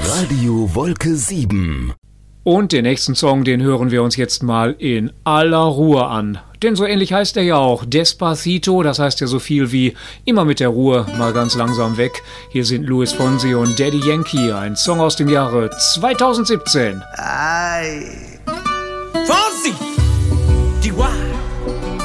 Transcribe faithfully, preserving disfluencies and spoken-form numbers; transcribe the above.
Radio Wolke sieben. Und den nächsten Song, den hören wir uns jetzt mal in aller Ruhe an. Denn so ähnlich heißt er ja auch, Despacito, das heißt ja so viel wie immer mit der Ruhe, mal ganz langsam weg. Hier sind Luis Fonsi und Daddy Yankee, ein Song aus dem Jahre zweitausendsiebzehn. Ay. Fonsi!